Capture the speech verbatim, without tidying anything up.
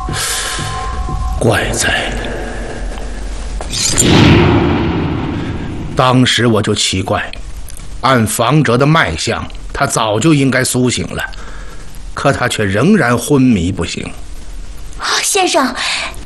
怪哉！当时我就奇怪，按房哲的脉象，他早就应该苏醒了，可他却仍然昏迷不醒。 啊，先生，